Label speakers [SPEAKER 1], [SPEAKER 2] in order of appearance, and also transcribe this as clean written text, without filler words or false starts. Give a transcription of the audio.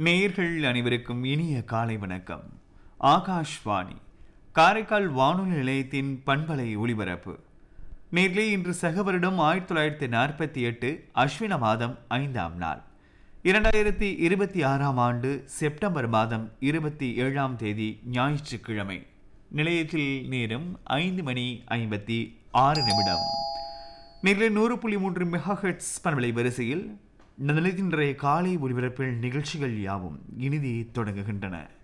[SPEAKER 1] நேயர்கள் அனைவருக்கும் இனிய காலை வணக்கம். ஆகாஷ்வாணி காரைக்கால் வானொலி நிலையத்தின் பண்பலை ஒலிபரப்பு. நேர்களே, இன்று சக வருடம் 1948 அஸ்வின மாதம் 5ஆம் நாள், 2026ஆம் ஆண்டு செப்டம்பர் மாதம் 27ஆம் தேதி ஞாயிற்றுக்கிழமை. நிலையத்தில் நேரம் 5 மணி 56 நிமிடம். நேர்களே, 100.3 மெகாஹெர்ட்ஸ் பண்பலை வரிசையில் நிலையத்தின் காலை ஒலிபரப்பில் நிகழ்ச்சிகள் யாவும் இனிதே தொடங்குகின்றன.